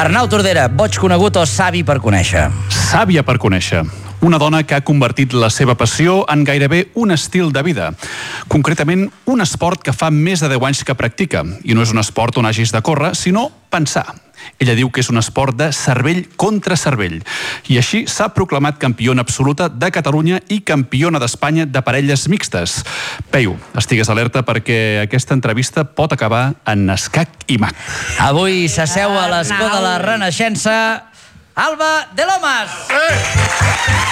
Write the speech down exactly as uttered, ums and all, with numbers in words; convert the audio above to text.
Arnau Tordera, boig conegut o savi per conèixer? Sàvia per conèixer. Una dona que ha convertit la seva passió en gairebé un estil de vida. Concretament, un esport que fa més de deu anys que practica. I no és un esport on hagis de córrer, sinó pensar. Ella diu que és un esport de cervell contra cervell. I així s'ha proclamat campiona absoluta de Catalunya i campiona d'Espanya de parelles mixtes. Peyu, estigues alerta perquè aquesta entrevista pot acabar en escac i mat. Avui s'asseu a l'escó de la Renaixença Alba de Lomas.